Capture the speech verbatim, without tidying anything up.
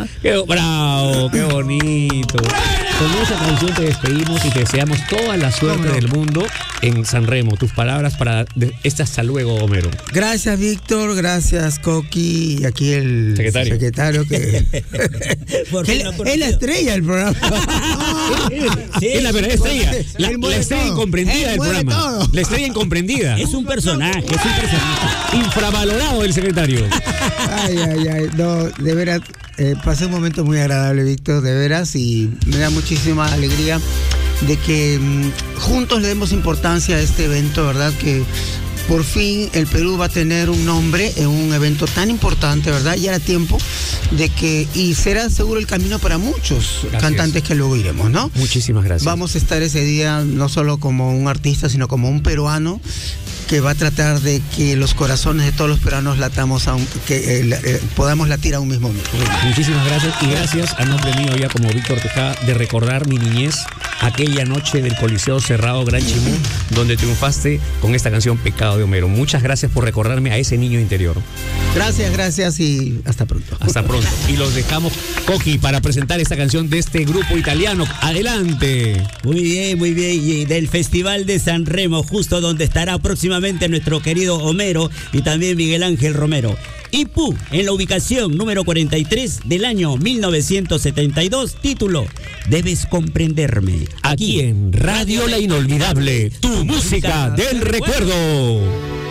Qué bravo, qué bonito. Con esa canción te despedimos y te deseamos toda la suerte del mundo en Sanremo. Tus palabras para de, este hasta luego, Homero. Gracias, Víctor. Gracias, Coqui. Y aquí el secretario, secretario que él, es la estrella del programa. Sí, es la verdadera estrella. La, la estrella todo. incomprendida del programa. Todo. La estrella incomprendida. Es un personaje, es un personaje. Infravalorado el secretario. Ay, ay, ay. No, de veras, eh, pasé un momento muy agradable, Víctor, de veras, y me da muchísima alegría de que mmm, juntos le demos importancia a este evento, ¿verdad? Que por fin el Perú va a tener un nombre en un evento tan importante, ¿verdad? Ya era tiempo de que, y será seguro el camino para muchos gracias. cantantes que luego iremos, ¿no? Muchísimas gracias. Vamos a estar ese día no solo como un artista, sino como un peruano que va a tratar de que los corazones de todos los peruanos latamos a un, que eh, eh, podamos latir a un mismo mismo. Muchísimas gracias y gracias a nombre mío ya como Víctor Tejada de recordar mi niñez, aquella noche del Coliseo Cerrado Gran Chimú, donde triunfaste con esta canción Pecado de Homero. Muchas gracias por recordarme a ese niño interior. Gracias, gracias y hasta pronto. Hasta pronto. Y los dejamos, Coqui, para presentar esta canción de este grupo italiano. Adelante. Muy bien, muy bien. Y del Festival de Sanremo, justo donde estará próximamente nuestro querido Homero y también Miguel Ángel Romero. Ipú, en la ubicación número cuarenta y tres del año mil novecientos setenta y dos, título Debes comprenderme. Aquí en Radio La Inolvidable, tu música del recuerdo.